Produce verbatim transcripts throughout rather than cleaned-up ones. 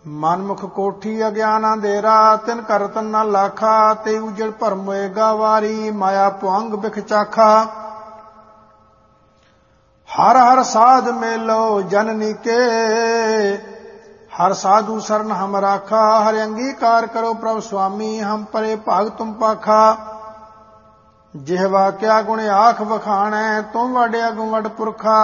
ਮਨਮੁਖ ਕੋਠੀ ਅਗਿਆਨ ਅੰਧੇਰਾ, ਤਿਨ ਕਰ ਰਤਨ ਨਾ ਲਾਖਾ। ਤੇ ਉਜੜ ਭਰਮ ਹੋਏਗਾ ਵਾਰੀ, ਮਾਇਆ ਭੁਅੰਗ ਬਿਖ ਚਾਖਾ। ਹਰ ਹਰ ਸਾਧ ਮੇਲੋ ਜਨਨੀ ਕੇ, हर साधु शरण हम राखा। हर अंगीकार करो प्रभु स्वामी, हम परे भाग तुम पाखा। जिहवा क्या गुण आख बखाणै, तुम वड अगुं वड पुरखा।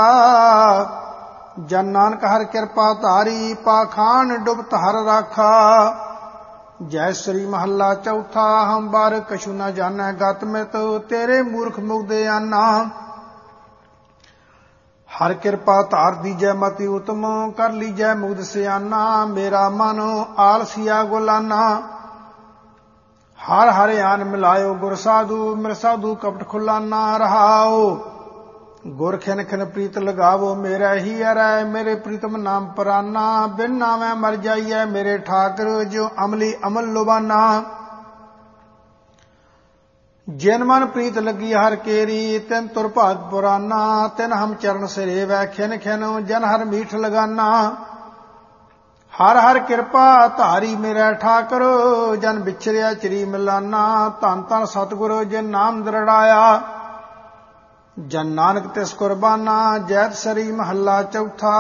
जन नानक हर कृपा धारी, पाखान डुबत हर राखा। जय श्री महला चौथा। हम बार कछु न जानै गत मित, तेरे मूर्ख मुगदे आना। हर कृपा धार दीजै मति उत्तम, कर लीजै मुग्ध सियाना। मेरा मन आलसिया गुलाना, हर हर आन मिलायो गुर साधु। मिल साधु कपट खुलाना रहाओ, गुर खिन खिन प्रीत लगावो। मेरा ही अरै मेरे प्रीतम नाम पराना। बिन नामै मर जाइयै मेरे ठाकर, जो अमली अमल लुबाना। जिन मन प्रीत लगी हर केरी, तिन तुर भाग पुराना। तिन हम चरण सिरेवै खिन खिन, जन हर मीठ लगाना। हर हर कृपा धारी मेरा ठाकर, जन बिछरिया चरी मिलाना। धन धन सतगुरु जिन नाम दृढ़ाया, जन नानक तिस कुर्बाना। जैत सरी महला चौथा।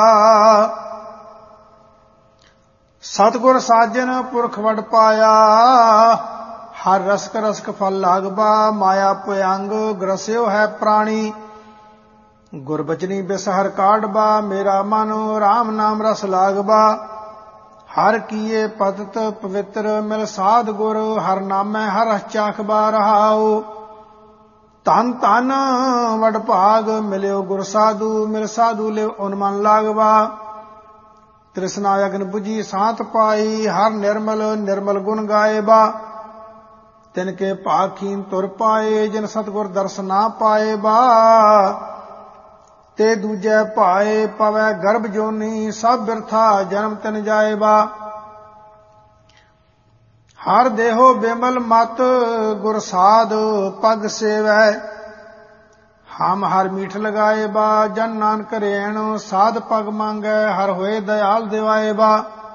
सतगुर साजन पुरख वड पाया, हर रसक रसक फल लागबा। माया भयंग ग्रस्यो है प्राणी, गुरबचनी बिसहर काढ़बा। मेरा मन राम नाम रस लागबा। हर कीए पतित पवित्र, मिल साध गुर। हर नामै हर रस चाखबा रहाओ। धन धन वड भाग, मिल्यो गुर साधु। मिल साधु लिव उन्मन लागबा। तृष्णा अग्न बुझी सांत पाई, हर निर्मल निर्मल गुण गाएबा। तिनके पाखीन तुर पाए, जिन सतगुर दर्श ना पाए बा। ते दूजे पाए पवै गर्भ जोनी, सब बिरथा जन्म तिन जाए बा। हर देहो बिमल मत, गुर साध पग सेवै। हम हर मीठ लगाए बा, जन नानक रेण साध पग मांगै। हर होए दयाल दिवाए बा।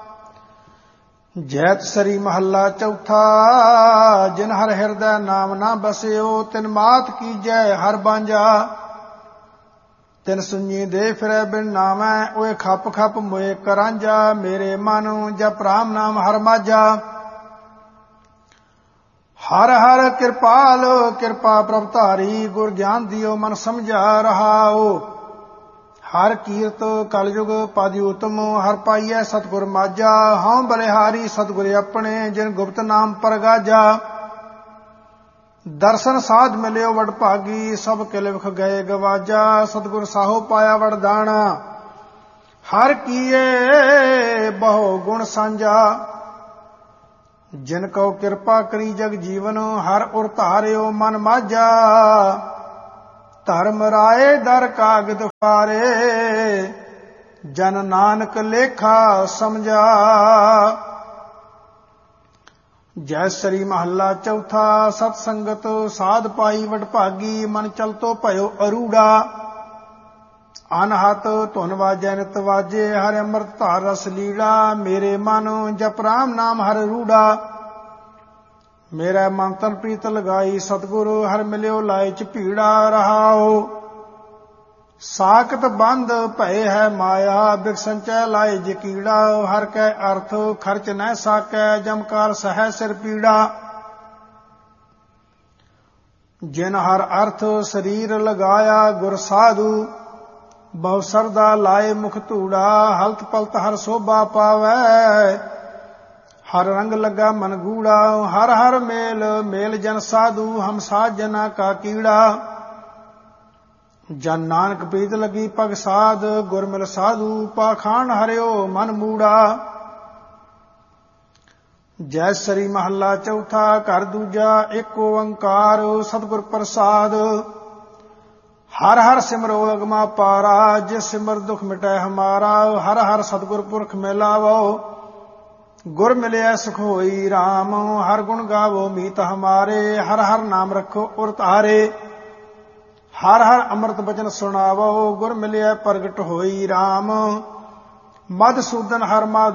जैत सरी महला चौथा। जिन हर हृदय नाम ना बसियो, तिन मात कीजै हर बांझा। तिन सुनी दे फिरै बिन नामै, ओए खप खप मोए करांझा। मेरे मन जप राम नाम हर माझा। हर हर कृपाल कृपा प्रभ धारी, गुर ज्ञान दियो मन समझा रहाओ। हर कीरत कलयुग पद उत्तम, हर पाइयै सतगुर माझा। हाँ बलिहारी सतगुर अपने, जिन गुप्त नाम परगाजा। दर्शन साध मिलियो वड भागी, सब किल विख गए गवाजा। सतगुर साहो पाया वरदाना, हर कीए बहु गुण सांझा। जिन कौ कृपा करी जग जीवन, हर उर धारियो मन माझा। धर्म राय दर कागद फारे, जन नानक लेखा समझा। जय श्री महला चौथा। सत संगत साध पाई वड भागी, मन चलतो भयो अरूड़ा। अनहत धुन वाजै नित वाजे, हर अमृत धार रस लीड़ा। मेरे मन जप राम नाम हर रूड़ा। मेरा मन तन प्रीत लगाई सतगुरु, हर मिलियो लाए च भीड़ा रहाओ। साकत बंद भय है माया, बिक संचय लाए जकीड़ा। हर कै अर्थ खर्च न साकै, जमकार सह सिर पीड़ा। जिन हर अर्थ शरीर लगाया, गुर साधु बहु सरदा लाए मुख धूड़ा। हलत पलत हर शोभा पावै, हर रंग लगा मन गूड़ा। हर हर मेल मेल जन साधु, हम साध जना का कीड़ा। जन नानक प्रीत लगी पग साध, गुर मिल साधु पाखान हरियो मन मूड़ा। जय श्री महला चौथा। घर दूजा एक ओंकार, सतगुर प्रसाद। हर हर सिमरो अगमा पारा, जिस सिमर दुख मिटै हमारा। हर हर सतगुर पुरख मिलावो, गुर मिलिया सुख होई राम। हर गुण गावो मीत हमारे, हर हर नाम रखो उर तारे। हर हर अमृत बचन सुनावो, गुर मिलिया प्रगट होई राम। मधुसूदन हर माधो